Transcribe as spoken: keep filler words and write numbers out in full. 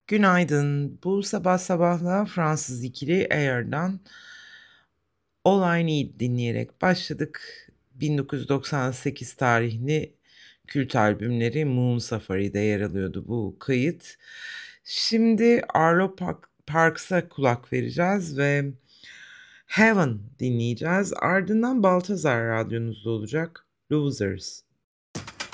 Günaydın. Bu sabah sabahla Fransız ikili Air'dan All I Need dinleyerek başladık. bin dokuz yüz doksan sekiz tarihli kült albümleri Moon Safari'de yer alıyordu bu kayıt. Şimdi Arlo Park- Parks'a kulak vereceğiz ve Heaven dinleyeceğiz. Ardından Baltazar radyonuzda olacak. Losers.